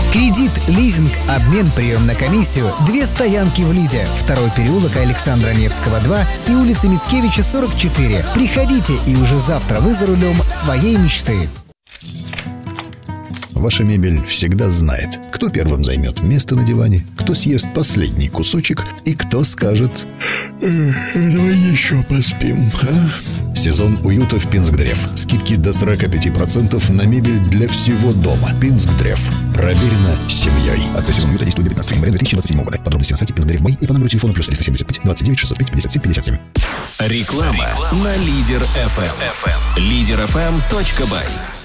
Кредит, лизинг, обмен, прием на комиссию. 2 стоянки в Лиде. 2-й переулок Александра Невского, 2 и улица Мицкевича, 44. Приходите, и уже завтра вы за рулем своей мечты. Ваша мебель всегда знает, кто первым займет место на диване, кто съест последний кусочек и кто скажет: «Давай еще поспим, а?» Сезон уюта в Пинсгдрев. Скидки до 45% на мебель для всего дома. Пинсгдрев. Проверено семьей. Акция сезон уюта действует до 15 января 2027 года. Подробности на сайте Пинсгдрев Бай и по номеру телефона +375 29 605 57 57. Реклама на Лидер FM. Лидер FM.бай.